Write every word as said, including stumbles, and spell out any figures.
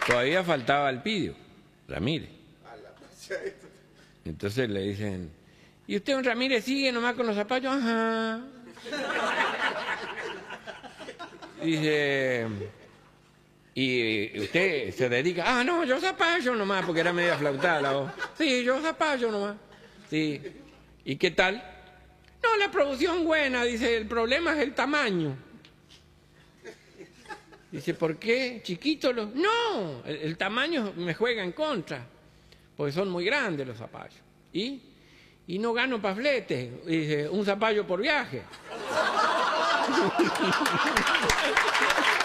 Todavía faltaba Alpidio Ramírez. Entonces le dicen, ¿y usted, don Ramírez, sigue nomás con los zapallos? Ajá. Dice, ¿y usted se dedica? Ah, no, yo zapallo nomás, porque era media flautada la voz. Sí, yo zapallo nomás. Sí. ¿Y qué tal? No, la producción buena, dice, el problema es el tamaño. Dice, ¿por qué? ¿Chiquitos los...? No, el, el tamaño me juega en contra, porque son muy grandes los zapallos. ¿Y? Y no gano pa' flete, dice, un zapallo por viaje.